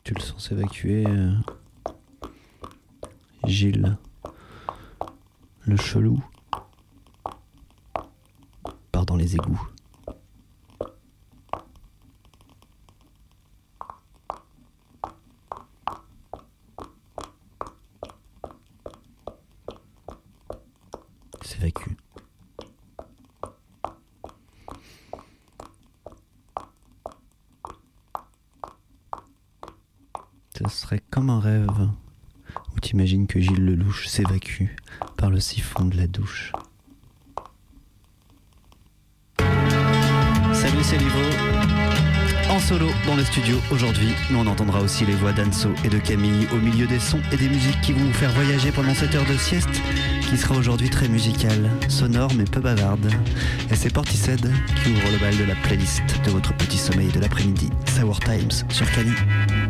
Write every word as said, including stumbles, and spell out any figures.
Tu le sens s'évacuer. euh, Gilles, le chelou, part dans les égouts. S'évacue. Ce serait comme un rêve où t'imagines que Gilles Lelouch s'évacue par le siphon de la douche. Salut, c'est Livo. En solo dans le studio aujourd'hui, mais on entendra aussi les voix d'Anso et de Camille au milieu des sons et des musiques qui vont vous faire voyager pendant cette heure de sieste qui sera aujourd'hui très musicale, sonore mais peu bavarde. Et c'est Portishead qui ouvre le bal de la playlist de votre petit sommeil de l'après-midi. Sour Times sur Camille.